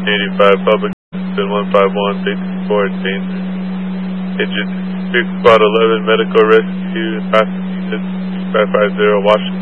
85 Public 151, big 14. Agent Big Squad 11, Medical Rescue, Pasadena, 550, Washington.